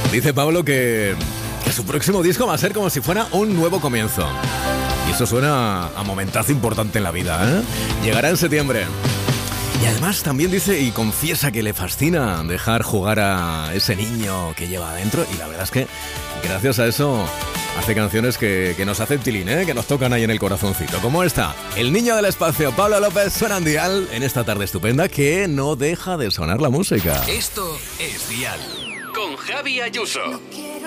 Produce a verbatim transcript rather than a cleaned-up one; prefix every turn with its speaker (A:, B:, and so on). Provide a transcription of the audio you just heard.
A: Dice Pablo que, que su próximo disco va a ser como si fuera un nuevo comienzo. Y eso suena a momentazo importante en la vida, ¿eh? Llegará en septiembre. Y además también dice y confiesa que le fascina dejar jugar a ese niño que lleva adentro. Y la verdad es que gracias a eso hace canciones que, que nos hacen tilín, ¿eh? Que nos tocan ahí en el corazoncito. Como esta, El Niño del Espacio, Pablo López, suena en Dial en esta tarde estupenda que no deja de sonar la música.
B: Esto es Dial con Javi Ayuso.
C: No